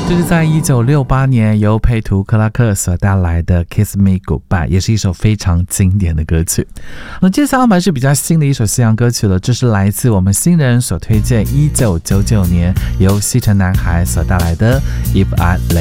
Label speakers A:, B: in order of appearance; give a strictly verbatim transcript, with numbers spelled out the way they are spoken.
A: 这是在一九六八年由佩图克拉克所带来的 Kiss Me Goodbye， 也是一首非常经典的歌曲。那接下来是比较新的一首西洋歌曲了，这是来自我们新人所推荐一九九九年由西城男孩所带来的 If I Let